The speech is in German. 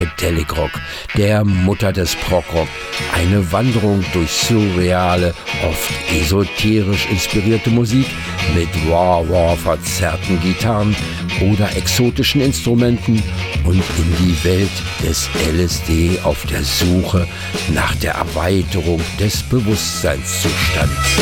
Psychedelic Rock, der Mutter des Prog-Rock, eine Wanderung durch surreale, oft esoterisch inspirierte Musik mit wah-wah verzerrten Gitarren oder exotischen Instrumenten und in die Welt des LSD auf der Suche nach der Erweiterung des Bewusstseinszustands.